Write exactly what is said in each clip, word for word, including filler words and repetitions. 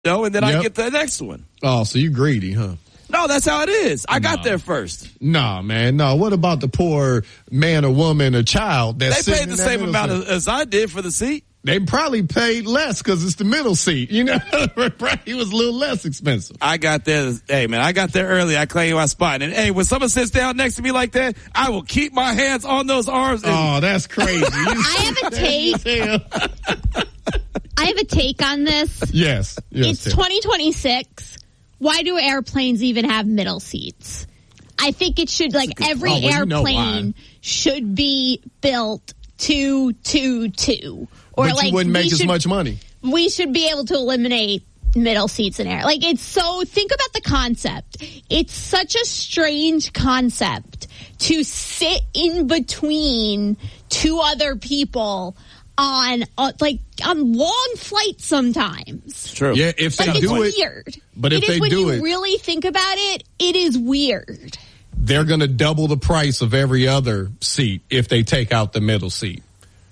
know, and then Yep. I get the next one. Oh, so you greedy, huh? No, that's how it is. I got No. there first. Nah, man. No. What about the poor man or woman or child that's They sitting paid in the that same middle amount seat? as, as I did for the seat. They probably paid less because it's the middle seat. You know, it probably was a little less expensive. I got there. Hey, man, I got there early. I claimed my spot. And, hey, when someone sits down next to me like that, I will keep my hands on those arms. And Oh, that's crazy. I have a take. I have a take on this. Yes. yes It's Tim. twenty twenty-six. Why do airplanes even have middle seats? I think it should, like, every Oh, well, you know airplane why. should be built two, two, two. Or But like you wouldn't we make as should- much money. We should be able to eliminate middle seats in air. Like, it's so, think about the concept. It's such a strange concept to sit in between two other people on, uh, like, on long flights sometimes. True. Yeah, if they Like, it's do it, weird. but if it is they when do you it- really think about it, it is weird. they're going to double the price of every other seat if they take out the middle seat.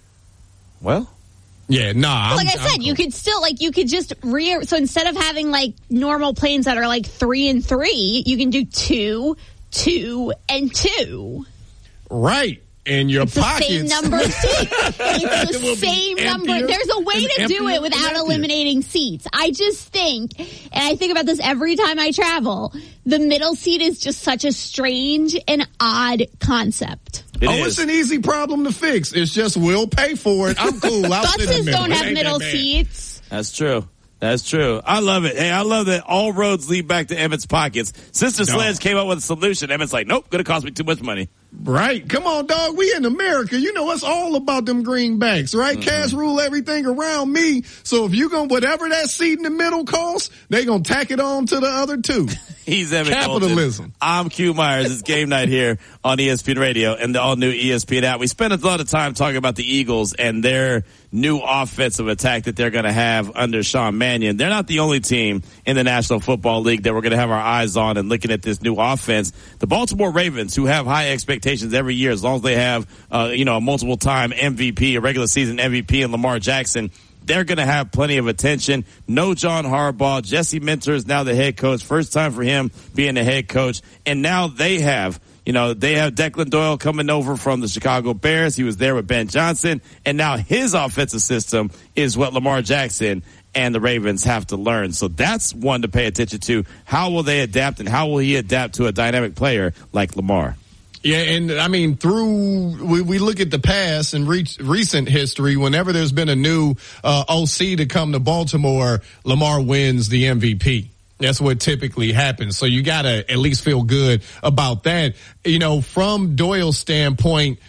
Well, Yeah, nah. Like I'm, I said, I'm you cool. could still, like, you could just rear, so instead of having, like, normal planes that are, like, three and three, you can do two, two, and two. Right. And your It's the pockets. same number of seats. It's It will the be same number. emptier There's a way and to do emptier it and without emptier. eliminating seats. I just think, and I think about this every time I travel, the middle seat is just such a strange and odd concept. it oh, is. it's an easy problem to fix. It's just we'll pay for it. I'm cool. I'll sit in the Buses middle. don't It have ain't that middle bad. seats. That's true. That's true. I love it. Hey, I love that all roads lead back to Emmett's pockets. Sister No. Sledge came up with a solution. Emmett's like, nope, gonna cost me too much money. Right. Come on, dog. We in America. You know, it's all about them greenbacks, right? Mm-hmm. Cash rule everything around me. So if you going to, whatever that seat in the middle costs, they going to tack it on to the other two. He's Emmett Capitalism. Colton. I'm Q Myers. It's game night here on E S P N Radio and the all new E S P N app. We spent a lot of time talking about the Eagles and their new offensive attack that they're going to have under Sean Mannion. They're not the only team in the National Football League that we're going to have our eyes on and looking at this new offense. The Baltimore Ravens, who have high expectations every year, as long as they have, uh, you know, a multiple time M V P, a regular season M V P in Lamar Jackson, they're going to have plenty of attention. No John Harbaugh. Jesse Minter is now the head coach. First time for him being the head coach. And now they have, you know, they have Declan Doyle coming over from the Chicago Bears. He was there with Ben Johnson. And now his offensive system is what Lamar Jackson and the Ravens have to learn. So that's one to pay attention to. How will they adapt, and how will he adapt to a dynamic player like Lamar? Yeah, and I mean, through, we, we look at the past and re- recent history, whenever there's been a new uh, O C to come to Baltimore, Lamar wins the M V P. That's what typically happens. So you got to at least feel good about that. You know, from Doyle's standpoint,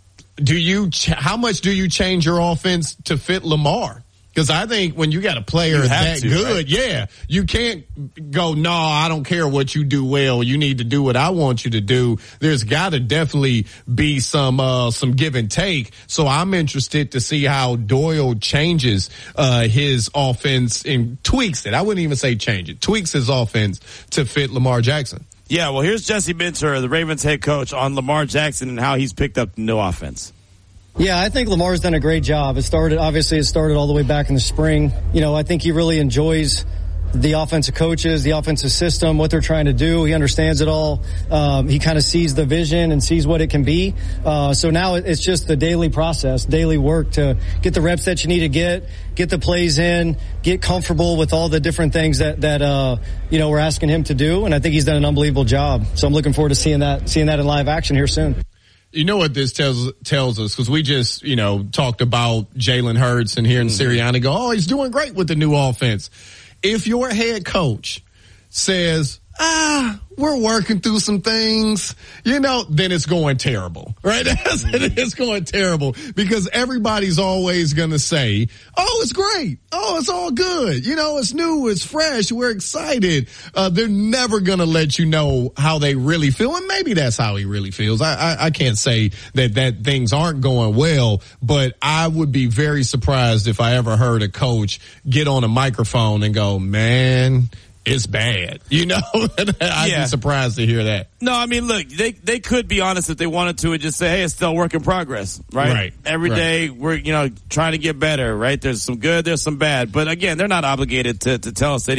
do you, ch- how much do you change your offense to fit Lamar? Because I think when you got a player You have that to, good, right? yeah, you can't go, no, I don't care what you do well. You need to do what I want you to do. There's got to definitely be some uh some give and take. So I'm interested to see how Doyle changes uh his offense and tweaks it. I wouldn't even say change it. Tweaks his offense to fit Lamar Jackson. Yeah, well, here's Jesse Minter, the Ravens head coach, on Lamar Jackson and how he's picked up the new offense. Yeah, I think Lamar's done a great job. It started, obviously it started all the way back in the spring. You know, I think he really enjoys the offensive coaches, the offensive system, what they're trying to do. He understands it all. Um, he kind of sees the vision and sees what it can be. Uh, so now it's just the daily process, daily work to get the reps that you need to get, get the plays in, get comfortable with all the different things that, that, uh, you know, we're asking him to do. And I think he's done an unbelievable job. So I'm looking forward to seeing that, seeing that in live action here soon. You know what this tells tells us, because we just, you know, talked about Jalen Hurts and hearing mm-hmm. Sirianni go, oh, he's doing great with the new offense. If your head coach says, ah, we're working through some things, you know, then it's going terrible, right? It's going terrible because everybody's always going to say, oh, it's great. Oh, it's all good. You know, it's new. It's fresh. We're excited. Uh, they're never going to let you know how they really feel. And maybe that's how he really feels. I, I, I can't say that, that things aren't going well, but I would be very surprised if I ever heard a coach get on a microphone and go, man, it's bad. You know, I'd yeah. be surprised to hear that. No, I mean, look, they they could be honest if they wanted to and just say, hey, it's still a work in progress, right? Right. Every right. day we're, you know, trying to get better, right? There's some good, there's some bad. But again, they're not obligated to, to tell us that